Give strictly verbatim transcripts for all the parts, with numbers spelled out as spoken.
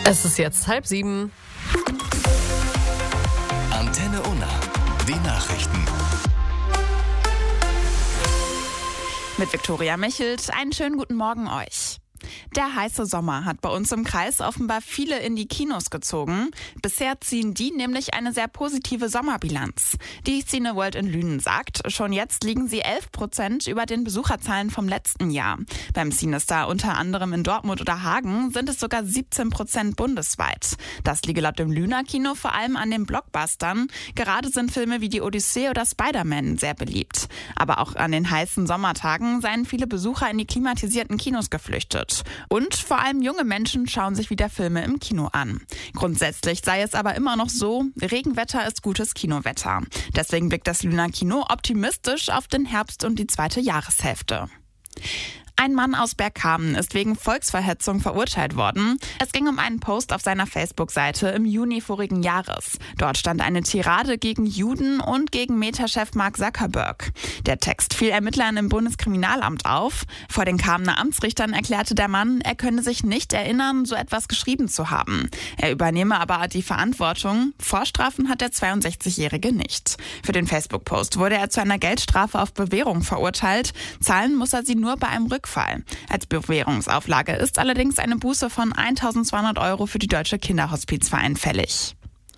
Es ist jetzt halb sieben. Antenne Unna, die Nachrichten. Mit Viktoria Mechelt, einen schönen guten Morgen euch. Der heiße Sommer hat bei uns im Kreis offenbar viele in die Kinos gezogen. Bisher ziehen die nämlich eine sehr positive Sommerbilanz. Die Cineworld in Lünen sagt, schon jetzt liegen sie elf Prozent über den Besucherzahlen vom letzten Jahr. Beim Cinestar unter anderem in Dortmund oder Hagen sind es sogar siebzehn Prozent bundesweit. Das liege laut dem Lüner Kino vor allem an den Blockbustern. Gerade sind Filme wie die Odyssee oder Spider-Man sehr beliebt. Aber auch an den heißen Sommertagen seien viele Besucher in die klimatisierten Kinos geflüchtet. Und vor allem junge Menschen schauen sich wieder Filme im Kino an. Grundsätzlich sei es aber immer noch so, Regenwetter ist gutes Kinowetter. Deswegen blickt das Lüner Kino optimistisch auf den Herbst und die zweite Jahreshälfte. Ein Mann aus Bergkamen ist wegen Volksverhetzung verurteilt worden. Es ging um einen Post auf seiner Facebook-Seite im Juni vorigen Jahres. Dort stand eine Tirade gegen Juden und gegen Meta-Chef Mark Zuckerberg. Der Text fiel Ermittlern im Bundeskriminalamt auf. Vor den Kamener Amtsrichtern erklärte der Mann, er könne sich nicht erinnern, so etwas geschrieben zu haben. Er übernehme aber die Verantwortung. Vorstrafen hat der zweiundsechzigjährige nicht. Für den Facebook-Post wurde er zu einer Geldstrafe auf Bewährung verurteilt. Zahlen muss er sie nur bei einem Rückfall. Als Bewährungsauflage ist allerdings eine Buße von eintausendzweihundert Euro für die Deutsche Kinderhospizverein fällig.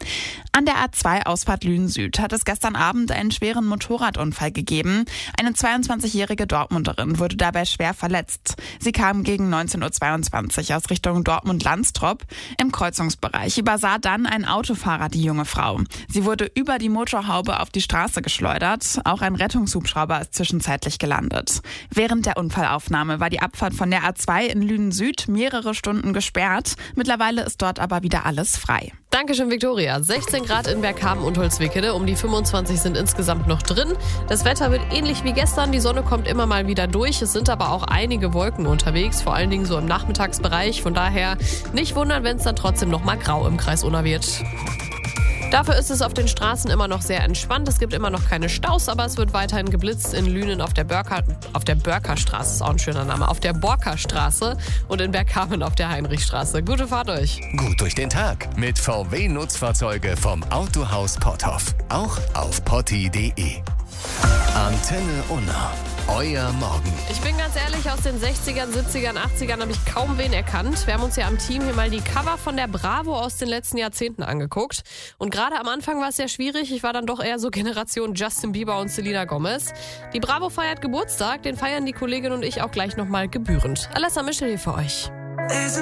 An der A zwei Ausfahrt Lünen Süd hat es gestern Abend einen schweren Motorradunfall gegeben. Eine zweiundzwanzigjährige Dortmunderin wurde dabei schwer verletzt. Sie kam gegen neunzehn Uhr zweiundzwanzig aus Richtung Dortmund-Landstrop. Im Kreuzungsbereich übersah dann ein Autofahrer die junge Frau. Sie wurde über die Motorhaube auf die Straße geschleudert. Auch ein Rettungshubschrauber ist zwischenzeitlich gelandet. Während der Unfallaufnahme war die Abfahrt von der A zwei in Lünen Süd mehrere Stunden gesperrt. Mittlerweile ist dort aber wieder alles frei. Dankeschön, Viktoria. sechzehn Grad in Bergkamen und Holzwickede, um die fünfundzwanzig sind insgesamt noch drin. Das Wetter wird ähnlich wie gestern, die Sonne kommt immer mal wieder durch. Es sind aber auch einige Wolken unterwegs, vor allen Dingen so im Nachmittagsbereich. Von daher nicht wundern, wenn es dann trotzdem noch mal grau im Kreis Unna wird. Dafür ist es auf den Straßen immer noch sehr entspannt. Es gibt immer noch keine Staus, aber es wird weiterhin geblitzt in Lünen auf der Börker, auf der Börkerstraße, ist auch ein schöner Name, auf der Borkerstraße und in Bergkamen auf der Heinrichstraße. Gute Fahrt euch. Gut durch den Tag mit V W-Nutzfahrzeuge vom Autohaus Potthoff. Auch auf potti punkt de. Antenne Unna. Euer Morgen. Ich bin ganz ehrlich, aus den sechzigern, siebzigern, achtzigern habe ich kaum wen erkannt. Wir haben uns ja am Team hier mal die Cover von der Bravo aus den letzten Jahrzehnten angeguckt. Und gerade am Anfang war es sehr schwierig. Ich war dann doch eher so Generation Justin Bieber und Selena Gomez. Die Bravo feiert Geburtstag, den feiern die Kollegin und ich auch gleich nochmal gebührend. Alessa Mischel hier für euch.